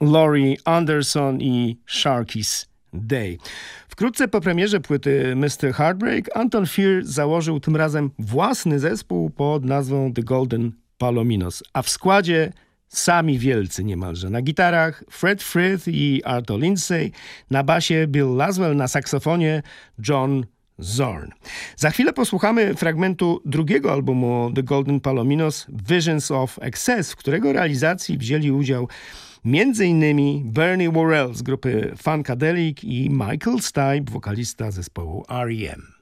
Laurie Anderson i Sharky's Day. Wkrótce po premierze płyty Mr. Heartbreak Anton Fir założył tym razem własny zespół pod nazwą The Golden Palominos, a w składzie sami wielcy niemalże. Na gitarach Fred Frith i Arto Lindsay, na basie Bill Laswell, na saksofonie John Zorn. Za chwilę posłuchamy fragmentu drugiego albumu The Golden Palominos, Visions of Excess, w którego realizacji wzięli udział m.in. Bernie Worrell z grupy Funkadelic i Michael Stipe, wokalista zespołu R.E.M.